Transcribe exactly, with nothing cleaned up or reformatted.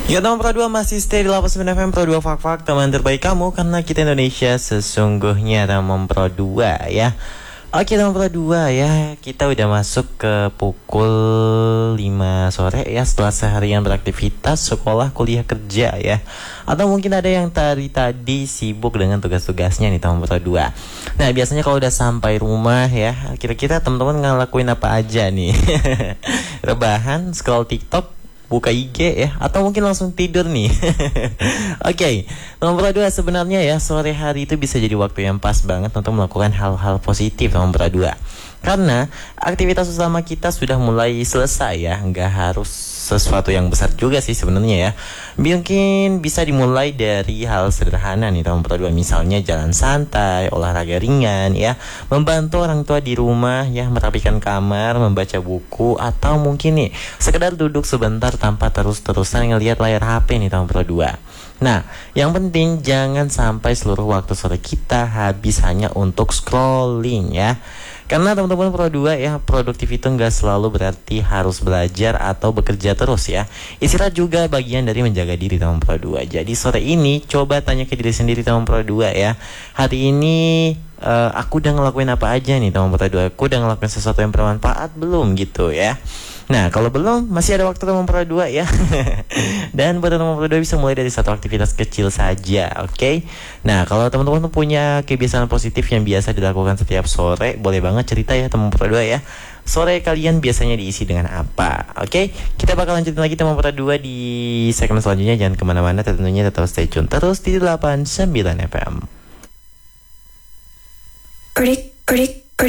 Ya teman Pro dua masih stay di delapan puluh sembilan F M Pro dua Fak-Fak, teman terbaik kamu karena kita Indonesia sesungguhnya teman Pro dua ya. Oke teman Pro dua ya, kita udah masuk ke pukul lima sore ya, setelah seharian beraktivitas sekolah, kuliah, kerja ya. Atau mungkin ada yang tadi tadi sibuk dengan tugas-tugasnya nih teman Pro dua. Nah biasanya kalau udah sampai rumah ya, kira-kira teman-teman ngelakuin apa aja nih? Rebahan, scroll TikTok, buka I G ya, atau mungkin langsung tidur nih. Oke, okay. Nomor dua sebenarnya ya, sore hari itu bisa jadi waktu yang pas banget untuk melakukan hal-hal positif nomor dua. Karena aktivitas utama kita sudah mulai selesai ya, nggak harus sesuatu yang besar juga sih sebenarnya ya. Mungkin bisa dimulai dari hal sederhana nih nomor dua, misalnya jalan santai, olahraga ringan ya, membantu orang tua di rumah ya, merapikan kamar, membaca buku, atau mungkin nih sekedar duduk sebentar tanpa terus-terusan ngelihat layar H P nih nomor dua. Nah, yang penting jangan sampai seluruh waktu sore kita habis hanya untuk scrolling ya. Karena teman-teman Pro dua ya, produktif itu nggak selalu berarti harus belajar atau bekerja terus ya. Istirahat juga bagian dari menjaga diri teman Pro dua. Jadi sore ini coba tanya ke diri sendiri teman Pro dua ya. Hari ini uh, aku udah ngelakuin apa aja nih teman Pro dua. Aku udah ngelakuin sesuatu yang bermanfaat belum gitu ya. Nah kalau belum, masih ada waktu teman Pro dua ya. Dan buat teman Pro dua bisa mulai dari satu aktivitas kecil saja, oke okay? Nah kalau teman-teman punya kebiasaan positif yang biasa dilakukan setiap sore, boleh banget cerita ya teman Pro dua ya. Sore kalian biasanya diisi dengan apa, oke okay? Kita bakal lanjutin lagi teman Pro dua di segmen selanjutnya. Jangan kemana-mana, tentunya tetap stay tune terus di delapan puluh sembilan F M. Pretty, pretty.